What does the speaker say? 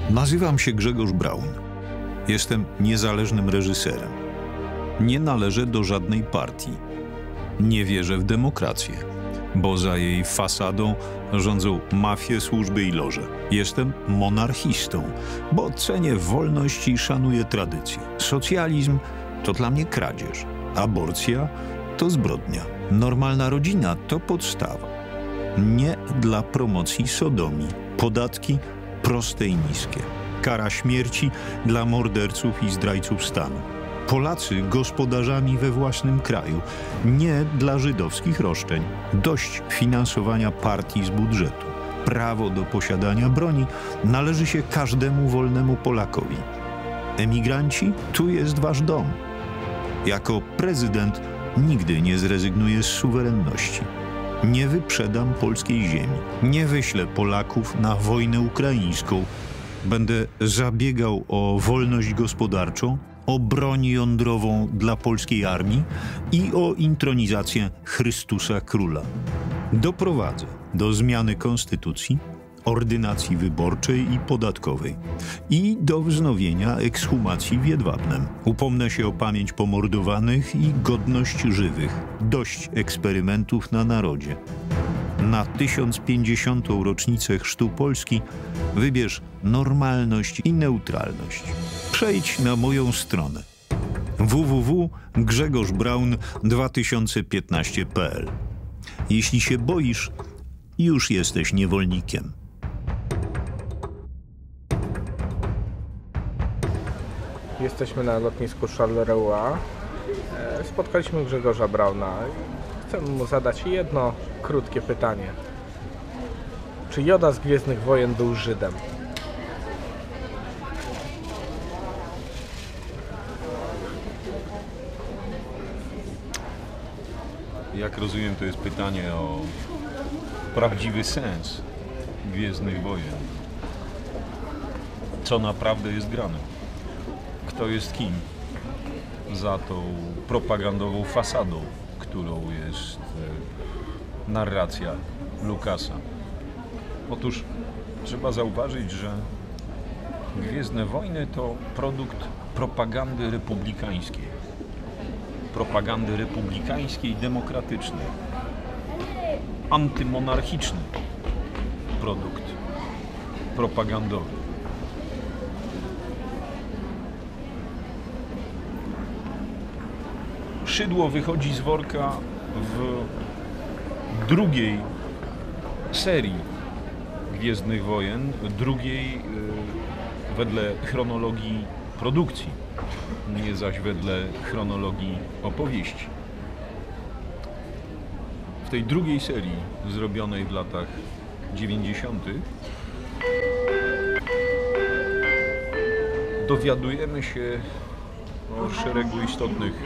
Nazywam się Grzegorz Braun. Jestem niezależnym reżyserem. Nie należę do żadnej partii. Nie wierzę w demokrację, bo za jej fasadą rządzą mafie, służby i loże. Jestem monarchistą, bo cenię wolność i szanuję tradycję. Socjalizm to dla mnie kradzież. Aborcja to zbrodnia. Normalna rodzina to podstawa. Nie dla promocji sodomii. Podatki proste i niskie. Kara śmierci dla morderców i zdrajców stanu. Polacy gospodarzami we własnym kraju. Nie dla żydowskich roszczeń. Dość finansowania partii z budżetu. Prawo do posiadania broni należy się każdemu wolnemu Polakowi. Emigranci, tu jest wasz dom. Jako prezydent nigdy nie zrezygnuję z suwerenności. Nie wyprzedam polskiej ziemi. Nie wyślę Polaków na wojnę ukraińską. Będę zabiegał o wolność gospodarczą, o broń jądrową dla polskiej armii i o intronizację Chrystusa Króla. Doprowadzę do zmiany konstytucji, ordynacji wyborczej i podatkowej i do wznowienia ekshumacji w Jedwabnem. Upomnę się o pamięć pomordowanych i godność żywych. Dość eksperymentów na narodzie. Na 1050. rocznicę chrztu Polski wybierz normalność i neutralność. Przejdź na moją stronę www.grzegorzobraun2015.pl. Jeśli się boisz, już jesteś niewolnikiem. Jesteśmy na lotnisku Charleroi. Spotkaliśmy Grzegorza Brauna. Chcę mu zadać jedno krótkie pytanie. Czy Joda z Gwiezdnych Wojen był Żydem? Jak rozumiem, to jest pytanie o prawdziwy sens Gwiezdnych Wojen. Co naprawdę jest grane? Kto jest kim za tą propagandową fasadą, którą jest narracja Lucasa? Otóż trzeba zauważyć, że Gwiezdne Wojny to produkt propagandy republikańskiej. Propagandy republikańskiej, demokratycznej. Antymonarchiczny produkt propagandowy. Szydło wychodzi z worka w drugiej serii Gwiezdnych Wojen, drugiej wedle chronologii produkcji, nie zaś wedle chronologii opowieści. W tej drugiej serii, zrobionej w latach 90., dowiadujemy się o szeregu istotnych